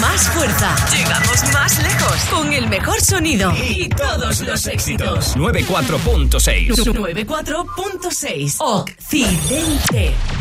más fuerza. Llegamos más lejos. Con el mejor sonido. Y todos los éxitos. 94.6. 94.6. Occidente.